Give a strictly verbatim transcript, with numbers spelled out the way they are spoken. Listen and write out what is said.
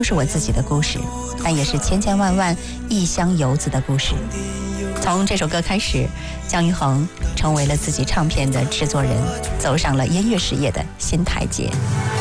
是我自己的故事，但也是千千万万异乡游子的故事。从这首歌开始，姜育恒成为了自己唱片的制作人，走上了音乐事业的新台阶。